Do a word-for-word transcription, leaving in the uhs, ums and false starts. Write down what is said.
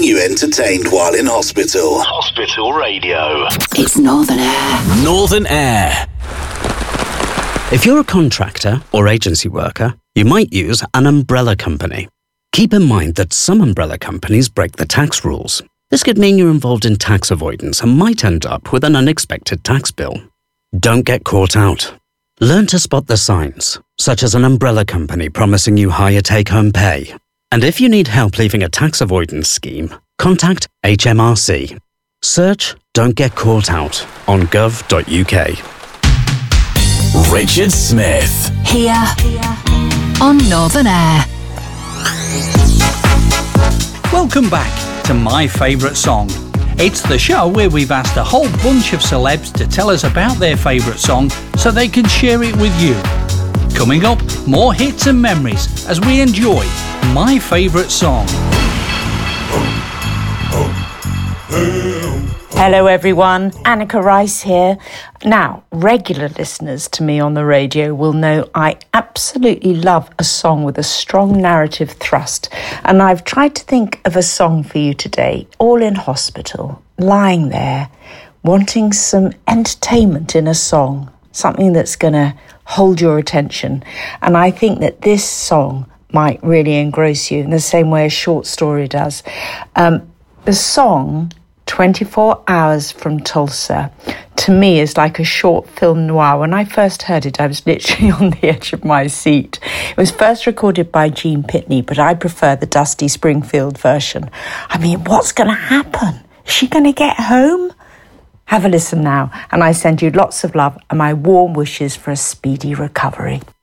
you entertained while in hospital. Hospital Radio. It's Northern Air. Northern Air. If you're a contractor or agency worker, you might use an umbrella company. Keep in mind that some umbrella companies break the tax rules. This could mean you're involved in tax avoidance and might end up with an unexpected tax bill. Don't get caught out. Learn to spot the signs, such as an umbrella company promising you higher take-home pay. And if you need help leaving a tax avoidance scheme, contact H M R C. Search Don't Get Caught Out on gov dot U K. Richard Smith. Here on Northern Air. Welcome back to My Favourite Song. It's the show where we've asked a whole bunch of celebs to tell us about their favourite song so they can share it with you. Coming up, more hits and memories as we enjoy My Favourite Song. Hello everyone, Annika Rice here. Now, regular listeners to me on the radio will know I absolutely love a song with a strong narrative thrust, and I've tried to think of a song for you today, all in hospital, lying there, wanting some entertainment in a song, something that's going to hold your attention. And I think that this song might really engross you in the same way a short story does. Um, the song twenty-four hours from Tulsa, to me, is like a short film noir. When I first heard it, I was literally on the edge of my seat. It was first recorded by Gene Pitney, but I prefer the Dusty Springfield version. I mean, what's going to happen? Is she going to get home? Have a listen now, and I send you lots of love and my warm wishes for a speedy recovery.